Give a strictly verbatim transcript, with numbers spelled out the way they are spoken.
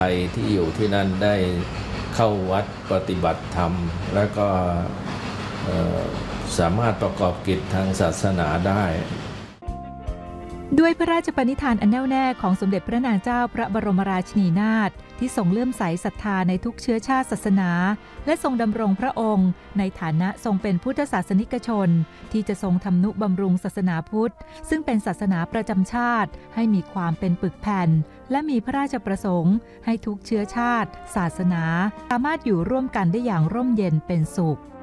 ใครที่อยู่ที่นั่นได้เข้าวัดปฏิบัติธรรมและก็สามารถประกอบกิจทางศาสนาได้ด้วยพระราชปณิธานอันแน่วแน่ของสมเด็จพระนางเจ้าพระบรมราชินีนาถที่ทรงเลื่อมใสศรัทธาในทุกเชื้อชาติศาสนาและทรงดำรงพระองค์ในฐานะทรงเป็นพุทธศาสนิกชนที่จะทรงทำนุบำรุงศาสนาพุทธซึ่งเป็นศาสนาประจำชาติให้มีความเป็นปึกแผ่นและมีพระราชประสงค์ให้ทุกเชื้อชาติศาสนาสามารถอยู่ร่วมกันได้อย่างร่มเย็นเป็นสุข